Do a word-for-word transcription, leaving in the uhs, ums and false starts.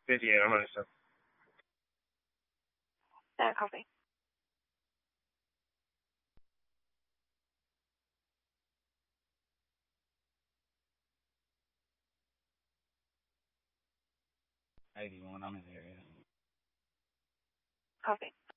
fifty-eight, I'm gonna say. Uh, copy. eighty-one, I'm in the area. Copy.